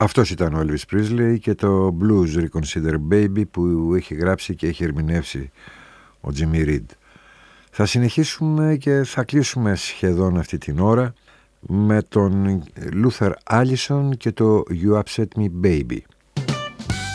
Αυτός ήταν ο Elvis Presley και το Blues Reconsider Baby που έχει γράψει και έχει ερμηνεύσει ο Jimmy Reed. Θα συνεχίσουμε και θα κλείσουμε σχεδόν αυτή την ώρα με τον Luther Allison και το You Upset Me Baby.